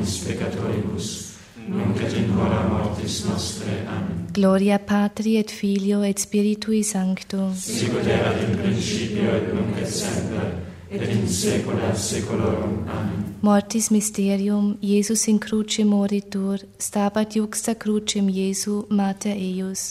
nobis peccatoribus, nunc et in hora mortis nostre. Amen. Gloria Patri et Filio et Spiritui Sancto. Sicut erat in principio et nunc et semper, et in saecula saeculorum. Amen. Mortis mysterium, Iesus in cruce moritur, stabat juxta crucem Iesu, mater eius.